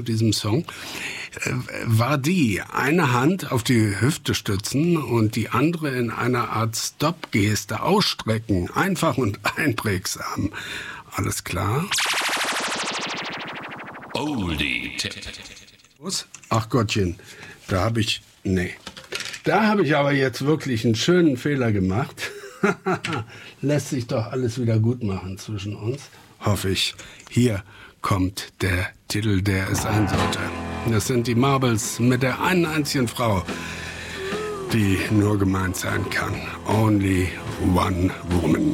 diesem Song, war die eine Hand auf die Hüfte stützen und die andere in einer Art Stop-Geste ausstrecken. Einfach und einprägsam. Alles klar? Oldie. Ach Gottchen, da habe ich aber jetzt wirklich einen schönen Fehler gemacht. Lässt sich doch alles wieder gut machen zwischen uns. Hoffe ich. Hier kommt der Titel, der es sein sollte. Das sind die Marbles mit der einen einzigen Frau, die nur gemeint sein kann. Only One Woman.